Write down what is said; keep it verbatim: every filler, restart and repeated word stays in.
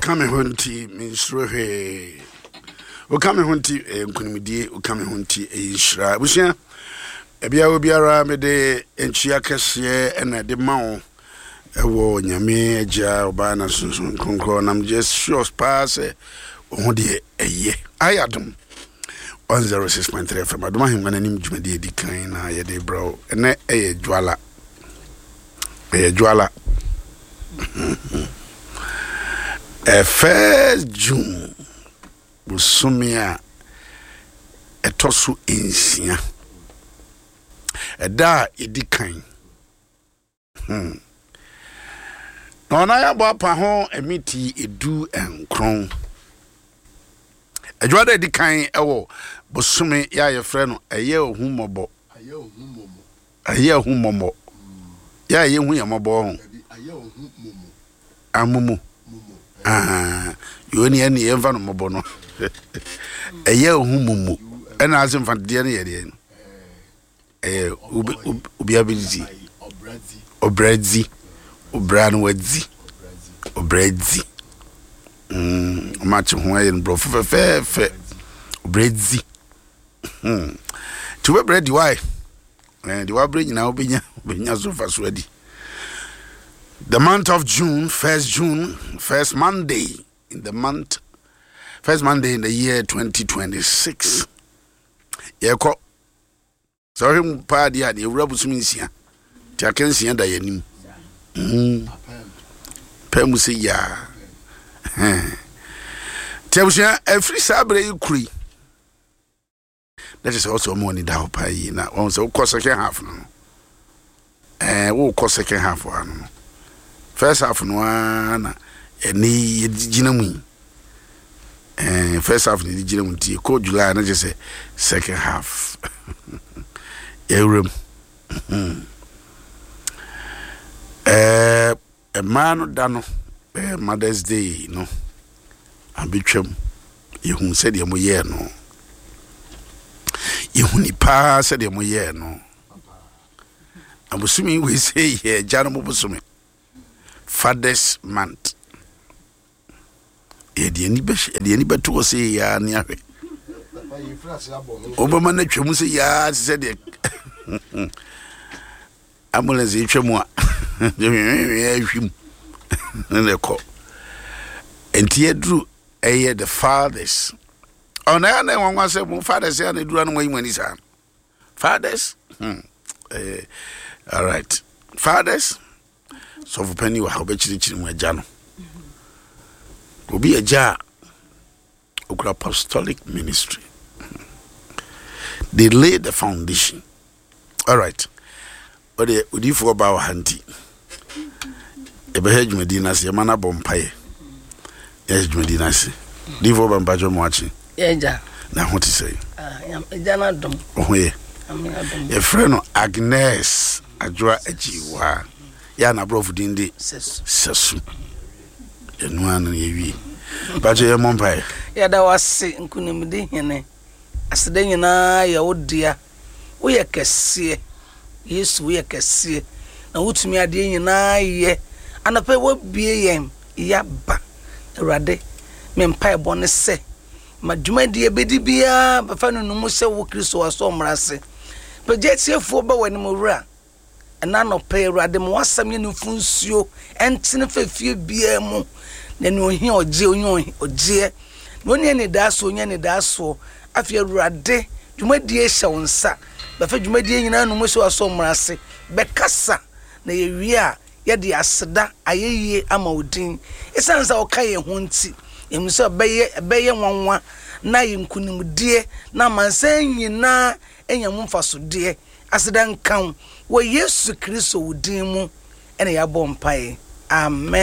Okame hunti minstro he. Okame hunti nkunimdie okame hunti enhira. Busia ebia obiara me de enchia kese ena de mawo ewo nyame agya oba na sunsun konkro nam just sure pass ho de eye. Ayadum one oh six point three F M aduma himwa nanim dwumade edi kan na ye de bro ene eye dwala. Eye dwala. E first June busumia etosu ensia eda edikan hmm no na ya bo pa ho emiti edu enkron ejwada edikan ewo busumi ya ye frɛ no eye ohumobo aye ohumomo aye ohumomo ya ye hu yamobo ho aye ohumomo amumu ah yoni ani enva no mobo no eye ohumumu ena azim fadie ne yede eh obi ability obrazi obran wadzi obrazi mm match ho aye bro fe fe fe obrazi hmm to be bread why eh the wa bread na obenya obenya so fa so adi. The month of June, first June, first Monday in the month, first Monday in the year twenty twenty-six. Yeko. So him pa dia de ewura busumisia. Ti akensia da yanim. Mm. Pemu se ya. Eh. Ti abusia every sabre ikuri. That is also money da pa yi na. Won se wo second half no. Eh, wo ko second half wa no. First half no na eni gina mu eh first half ni gina mu ti ko July na je say second half eurem eh e man da no eh Mother's Day no ambitwam yehun se de mo ye no yehuni pa se de mo ye no abusumi we say ye jano mo busumi Father's month. E de ni be de ni beto se ya ni ahwe. Obama na twemu se ya se de ambulance e twemu a. Ya hwim. Na ko. Enti edru eye the fathers. Ona na nwanwa se mo fathers ya na edru anu mwani sa. Fathers? Hmm. Eh all right. Fathers so for penny wa obechiri chiri mu agya no obi agya okura apostolic ministry. They laid the foundation. All right. But the udi for ba wa hanti ebe ha dwumadi se mana bompaye yes dwumadi na se di for ba mpajo mo achi eja na ho ti say ah eja na dom ohoye e freno Agnes Adwoa ajiwa ya na bro fudinde sesu sesu enu anu yewi baje ye mompai ya da wase nkunimde hene asede nyina ya wodia wo ye kese Yesu wo ye kese na wutumi ade nyina ye anape wo bie yem ya ba Awurade mempai bone se madwumadi ebedi bia bafa no numu se wo Kristo aso mrase peje tiefo ba wani mowura na no pe Awurade mo wasam ye no funsuo entene fefie bia mu na ne ohi oje onye oje woni ne daso onye ne daso afi Awurade dwumadi e hye wonsa bafa dwumadi nyina no mo se aso mrase bekasa na ye wi a ye de aseda ayeye ama odin esansa okaye ho nti emso beye beye nwanwa na yinkunimdie na mansan nyina enyam mfaso de aseda nkan wo Yesu Kristo odin mu ene ya bɔ mpae amen.